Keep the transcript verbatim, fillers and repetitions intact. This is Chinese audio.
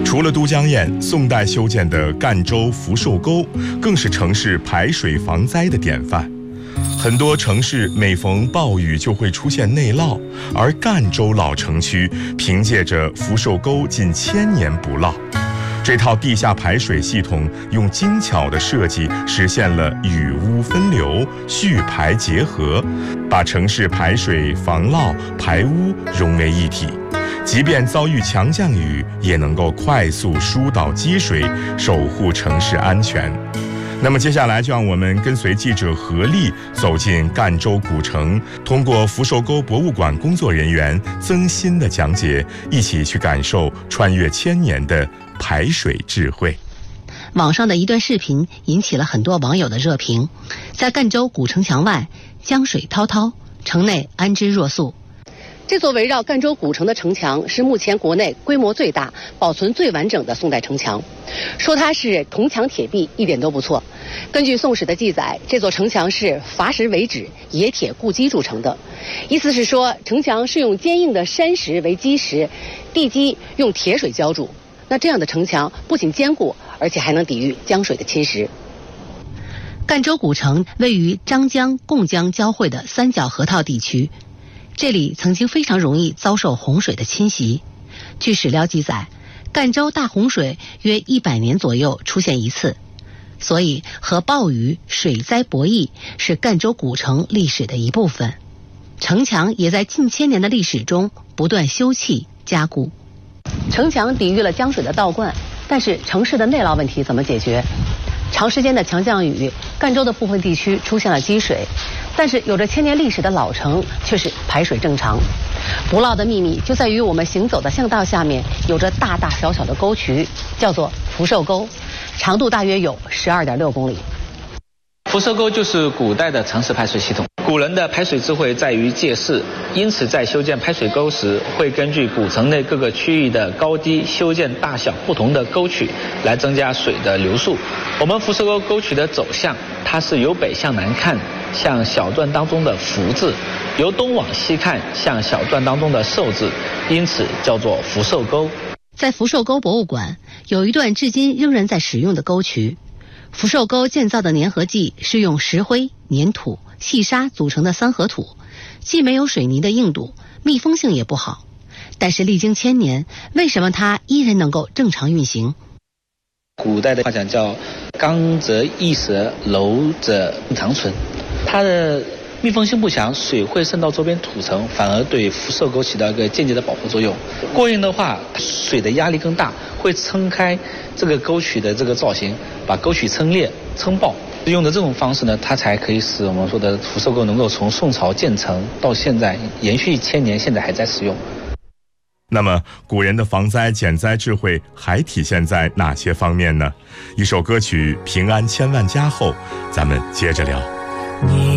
除了都江堰，宋代修建的赣州福寿沟更是城市排水防灾的典范。很多城市每逢暴雨就会出现内涝，而赣州老城区凭借着福寿沟近千年不涝。这套地下排水系统用精巧的设计实现了雨污分流、蓄排结合，把城市排水、防涝、排污融为一体。即便遭遇强降雨，也能够快速疏导积水，守护城市安全。那么接下来就让我们跟随记者何丽走进赣州古城，通过福寿沟博物馆工作人员曾鑫的讲解，一起去感受穿越千年的排水智慧。 网上的一段视频引起了很多网友的热评。在赣州古城墙外，江水滔滔，城内安之若素。这座围绕赣州古城的城墙是目前国内规模最大、保存最完整的宋代城墙。说它是铜墙铁壁一点都不错。根据《宋史》的记载，这座城墙是伐石为纸、冶铁固基铸成的，意思是说城墙是用坚硬的山石为基石，地基用铁水浇筑。那这样的城墙不仅坚固，而且还能抵御江水的侵蚀。赣州古城位于张江、贡江交汇的三角河套地区。这里曾经非常容易遭受洪水的侵袭。据史料记载，赣州大洪水约一百年左右出现一次，所以和暴雨、水灾博弈是赣州古城历史的一部分。城墙也在近千年的历史中不断修葺加固。城墙抵御了江水的倒灌，但是城市的内涝问题怎么解决？长时间的强降雨，赣州的部分地区出现了积水，但是有着千年历史的老城却是排水正常。不涝的秘密就在于我们行走的巷道下面有着大大小小的沟渠，叫做福寿沟，长度大约有十二点六公里。 福寿沟就是古代的城市排水系统。古人的排水智慧在于借势，因此在修建排水沟时，会根据古城内各个区域的高低，修建大小不同的沟渠，来增加水的流速。我们福寿沟沟渠的走向，它是由北向南看，像小段当中的福字；由东往西看，像小段当中的寿字，因此叫做福寿沟。 在福寿沟博物馆，有一段至今仍然在使用的沟渠。福寿沟建造的粘合剂是用石灰、粘土、细沙组成的三合土，既没有水泥的硬度，密封性也不好。但是历经千年，为什么它依然能够正常运行？ 古代的话讲叫刚则易折，柔则长存。它的密封性不强，水会渗到周边土层，反而对福寿沟起到一个间接的保护作用。过硬的话，水的压力更大，会撑开这个沟渠的这个造型，把沟渠撑裂、撑爆。用的这种方式呢，它才可以使我们说的福寿沟能够从宋朝建成到现在延续千年，现在还在使用。 那么古人的防灾减灾智慧还体现在哪些方面呢？一首歌曲《平安千万家》后，咱们接着聊。你